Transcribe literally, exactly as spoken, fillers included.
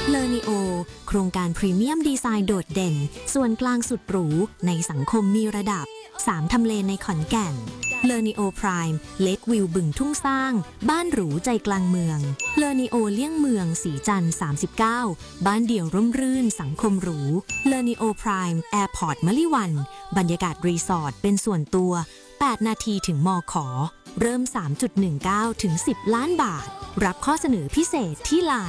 เลอนิโอโครงการพรีเมียมดีไซน์โดดเด่นส่วนกลางสุดหรูในสังคมมีระดับสามทำเลในขอนแก่นเลอนิโอพรายม์เลควิวบึงทุ่งสร้างบ้านหรูใจกลางเมืองเลอนิโอเลี่ยงเมืองสีจันทร์สามสิบเก้าบ้านเดี่ยวร่มรื่นสังคมหรูเลอนิโอพรายม์แอร์พอร์ตมะลิวันบรรยากาศรีสอร์ทเป็นส่วนตัวแปดนาทีถึงมขเริ่ม สามจุดหนึ่งเก้า ถึง สิบ ล้านบาทรับข้อเสนอพิเศษที่ไลน์